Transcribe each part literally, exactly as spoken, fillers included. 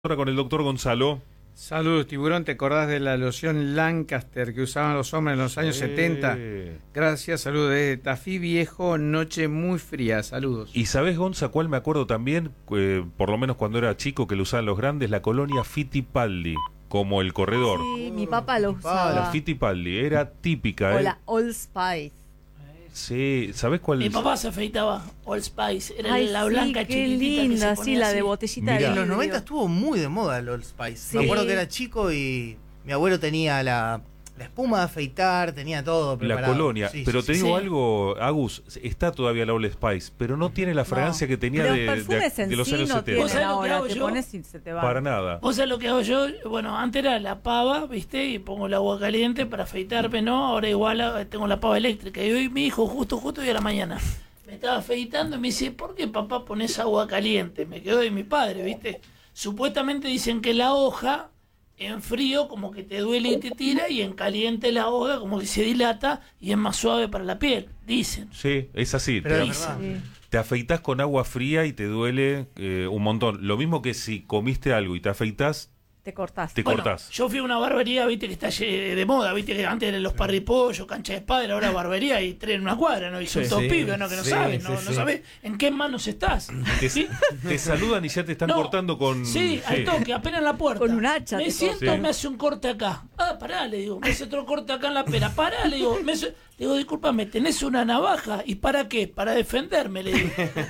Ahora con el doctor Gonzalo. Saludos, Tiburón. ¿Te acordás de la loción Lancaster que usaban los hombres en los años Eh. setenta? Gracias, saludos desde Tafí Viejo, noche muy fría, saludos. ¿Y sabés, Gonza, cuál me acuerdo también? Eh, por lo menos cuando era chico, que lo usaban los grandes, la colonia Fittipaldi, como el corredor. Sí, mi papá lo La usaba. Fittipaldi era típica, O ¿eh? la Old Spice. Sí, ¿sabés cuál? Mi papá se afeitaba Old Spice, era Ay, la sí, blanca qué chiquitita que linda, se sí, ponía la así. de botellita Mirá. de En los vidrio. noventa estuvo muy de moda el Old Spice. Sí. Me acuerdo que era chico y mi abuelo tenía la, la espuma de afeitar, tenía todo La preparado. colonia, Sí, pero sí, te sí. digo Sí. algo, Agus, está todavía la Old Spice, pero no tiene la fragancia que tenía Los de, de- perfumes en de los sí años no setenta. ¿Vos tienen sabés lo que ahora, hago te yo? pones y se te va. Para nada. Vos sabés lo que hago yo, bueno, antes era la pava, ¿viste? Y pongo el agua caliente para afeitarme, ¿no? Ahora igual ah, tengo la pava eléctrica. Y hoy mi hijo, justo, justo hoy a la mañana, me estaba afeitando y me dice, ¿por qué papá pones agua caliente? Me quedó de mi padre, ¿viste? Supuestamente dicen que la hoja, en frío, como que te duele y te tira, y en caliente la hoja, como que se dilata y es más suave para la piel, dicen. Sí, es así. Pero te, es verdad. Sí. te afeitas con agua fría y te duele eh, un montón. Lo mismo que si comiste algo y te afeitas, Te cortás. te Bueno, cortás. yo fui a una barbería, viste, que está lle- de moda, viste, que antes eran los parripollos, cancha de espada, ahora barbería y tres en una cuadra, ¿no? Y son Sí, todos sí, pibes, ¿no? Que no sí, saben, ¿no? sí, No sí. sabes en qué manos estás. Te, ¿Sí? te saludan y ya te están No, cortando con... Sí, al toque, apenas en la puerta. Con un hacha Me te siento, cortan. me hace un corte acá. Ah, pará, le digo, me hace otro corte acá en la pera. Pará, le digo, me hace- le digo, discúlpame, ¿tenés una navaja? ¿Y para qué? Para defenderme, le digo.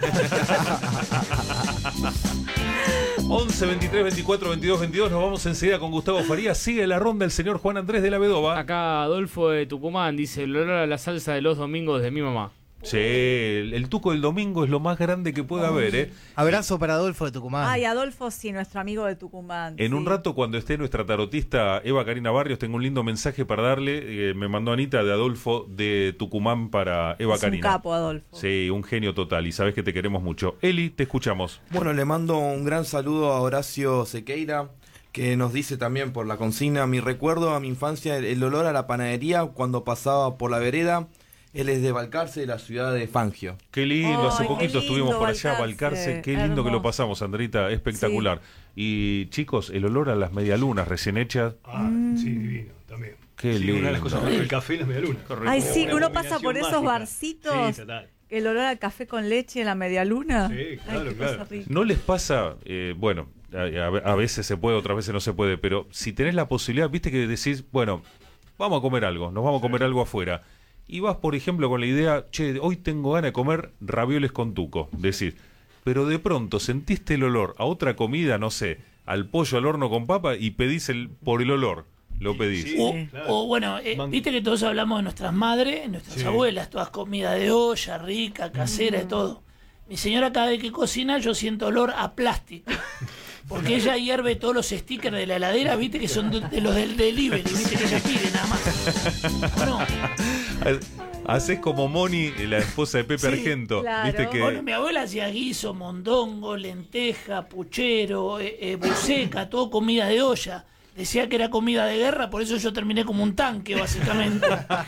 once, veintitrés, veinticuatro, veintidós, veintidós. Nos vamos enseguida con Gustavo Farías. Sigue la ronda el señor Juan Andrés de la Vedova. Acá Adolfo de Tucumán dice: el olor a la salsa de los domingos de mi mamá. Sí, el, el tuco del domingo es lo más grande que puede haber, ¿eh? Abrazo para Adolfo de Tucumán. Ay, Adolfo, sí, nuestro amigo de Tucumán. En sí. un rato, cuando esté nuestra tarotista Eva Karina Barrios, tengo un lindo mensaje para darle. Eh, me mandó Anita de Adolfo de Tucumán para Eva Es un Karina. capo, Adolfo. Sí, un genio total. Y sabes que te queremos mucho. Eli, te escuchamos. Bueno, le mando un gran saludo a Horacio Sequeira, que nos dice también por la consigna: mi recuerdo a mi infancia, el, el olor a la panadería cuando pasaba por la vereda. Él es de Balcarce, de la ciudad de Fangio. Qué lindo, Ay, hace qué poquito lindo, estuvimos por allá, Balcarce. Balcarce. Qué lindo que lo Hermoso. pasamos, Andrita, espectacular. Y chicos, el olor a las medialunas recién hechas. Ah, sí, divino, también. Qué Sí, lindo. una de las cosas mejores, el café y las medialunas. Ay, sí, Una uno pasa combinación por esos mágica. barcitos. Sí, total. El olor al café con leche en la medialuna. Sí, Ay, claro, qué claro. cosa rica. ¿No les pasa, eh, bueno, a, a- a veces se puede, otras veces no se puede, pero si tenés la posibilidad, viste que decís, bueno, vamos a comer algo, nos vamos a comer algo afuera, y vas, por ejemplo, con la idea, che, hoy tengo ganas de comer ravioles con tuco, decís, pero de pronto sentiste el olor a otra comida, no sé, al pollo al horno con papa, y pedís el por el olor, lo pedís. Sí, O, claro. o, bueno, eh, Man- viste que todos hablamos de nuestras madres, nuestras Sí. abuelas, todas comida de olla, rica, casera, de todo. Mi señora cada vez que cocina yo siento olor a plástico. Porque ella hierve todos los stickers de la heladera, viste que son de, de los del delivery, viste que ella pide nada más. ¿O no? Haces como Moni, la esposa de Pepe Sí, Argento, claro. viste que... Bueno, mi abuela hacía guiso, mondongo, lenteja, puchero, eh, eh, buceca, todo comida de olla. Decía que era comida de guerra, por eso yo terminé como un tanque, básicamente.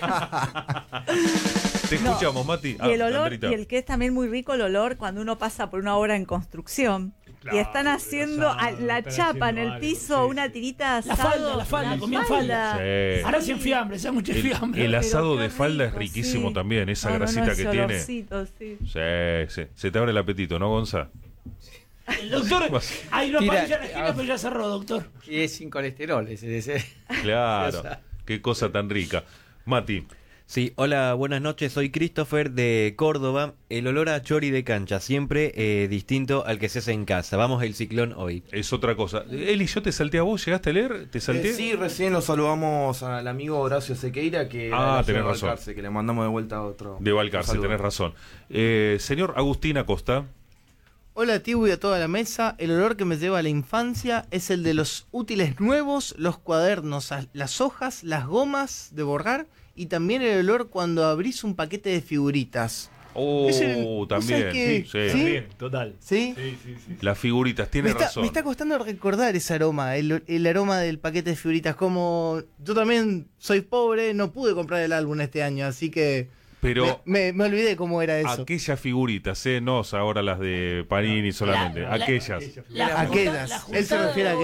Te escuchamos, Mati. Y el Ah, olor, Andrita. y el que es también muy rico el olor cuando uno pasa por una obra en construcción Claro, y están haciendo asado, a- la están chapa en haciendo el algo, piso, sí, una sí. tirita de La asado. falda, la falda, comían falda. Sí. Ahora hacen fiambre, sándwich de El, fiambre. el asado Pero de qué falda es rico, riquísimo sí. también, esa No, no, no, grasita ese que tiene. olorcito, sí. Sí, sí. Se te abre el apetito, ¿no, Gonza? El doctor, hay una Tira- parrilla en la esquina, pero ya cerró, doctor. Y es sin colesterol ese. ese. Claro. Esa. Qué cosa tan rica. Mati, Sí, hola, buenas noches, soy Christopher de Córdoba. El olor a chori de cancha, siempre eh, distinto al que se hace en casa. Vamos el ciclón hoy. es otra cosa. Eli, yo te salté a vos, ¿llegaste a leer? ¿Te salté? Eh, sí, recién lo saludamos al amigo Horacio Sequeira, que era Ah, de la tenés ciudad de razón. Balcarce, que le mandamos de vuelta a otro. De Balcarce, saludo. tenés razón. Eh, señor Agustín Acosta. Hola, Tibu, y a toda la mesa. El olor que me lleva a la infancia es el de los útiles nuevos, los cuadernos, a- las hojas, las gomas de borrar y también el olor cuando abrís un paquete de figuritas. Oh, Es el- ¿vos también. sabés que- Sí, ¿Sí? También, total. ¿Sí? Sí, sí, sí. Las figuritas, Me tiene está, razón. me está costando recordar ese aroma, el, el aroma del paquete de figuritas. Como yo también soy pobre, no pude comprar el álbum este año, así que Pero Me, me, me olvidé cómo era eso. aquellas figuritas, ¿eh? No ahora las de Panini solamente, La- la- aquellas. La Aquellas. junta- la Él se juntada refiere a de